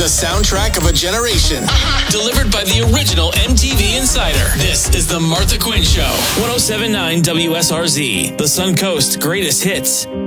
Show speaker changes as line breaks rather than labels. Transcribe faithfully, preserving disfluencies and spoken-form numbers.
The soundtrack of a generation. Delivered by the original M T V Insider. This is The Martha Quinn Show. one oh seven point nine W S R Z, the Suncoast Greatest Hits.